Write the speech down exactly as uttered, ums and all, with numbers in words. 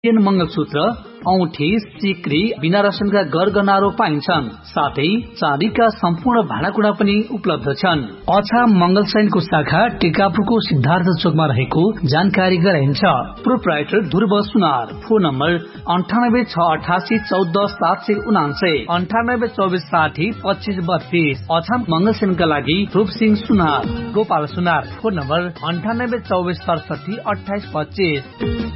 मंगलसूत्र, औठी, सिक्री, बिना रसनका गरगहनाहरू पाइन्छन्। साथै चाँदीका सम्पूर्ण भाँडाकुँडा पनि उपलब्ध छन्। अच्छा मंगलसैनको शाखा टिकापुरको सिद्धार्थ चोकमा रहेको जानकारी गराइन्छ। प्रोप्राइटर ध्रुव सुनार। फोन नम्बर अन्ठानब्बे छ अठासी चौध सात सय उनान्सय अन्ठानब्बे चौबिस साठी पच्चीस बत्तीस। अच्छा मंगलसैनका लागि रूप सिंह सुनार। गोपाल सुनार। फोन नम्बर अन्ठानब्बे चौबिस सडसठी अठाइस पच्चीस।